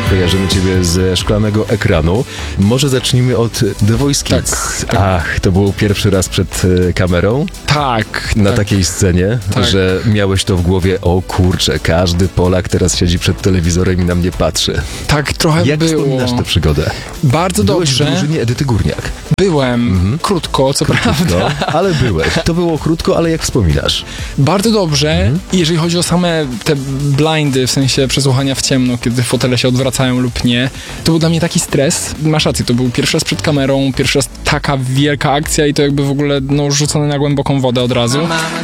kojarzymy ciebie ze szklanego ekranu. Może zacznijmy od The Voice Kids. Tak. Ach, to był pierwszy raz przed kamerą? Tak. Na takiej scenie, Tak. że miałeś to w głowie, o kurczę, każdy Polak teraz siedzi przed telewizorem i na mnie patrzy. Tak trochę Jak było. wspominasz tę przygodę? Bardzo Byłeś w dobrze. drużynie Edyty Górniak. Byłem. Krótko, co prawda. No, ale byłeś. To było krótko, ale jak wspominasz? Bardzo dobrze. I jeżeli chodzi o same te blindy, w sensie przesłuchania w ciemno, kiedy fotele się odwracają lub nie, to był dla mnie taki stres. Masz rację, to był pierwszy raz przed kamerą, pierwszy raz taka wielka akcja i to jakby w ogóle rzucone na głęboką wodę od razu.